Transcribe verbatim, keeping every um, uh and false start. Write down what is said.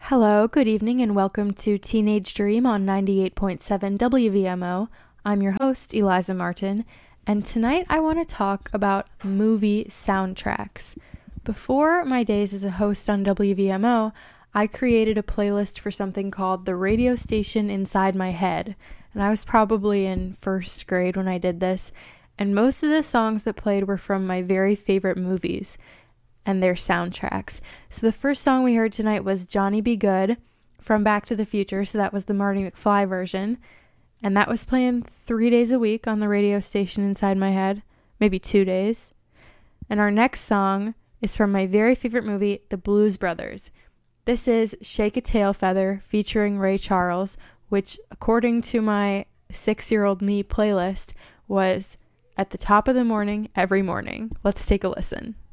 Hello, good evening, and welcome to Teenage Dream on ninety-eight point seven W V M O. I'm your host, Eliza Martin, and tonight I want to talk about movie soundtracks. Before my days as a host on W V M O, I created a playlist for something called The Radio Station Inside My Head, and I was probably in first grade when I did this, and most of the songs that played were from my very favorite movies and their soundtracks. So the first song we heard tonight was Johnny B. Good from Back to the Future, so that was the Marty McFly version, and that was playing three days a week on the radio station inside my head, maybe two days. And our next song is from my very favorite movie, The Blues Brothers. This is Shake a Tail Feather featuring Ray Charles, which, according to my six-year-old me playlist, was at the top of the morning every morning. Let's take a listen.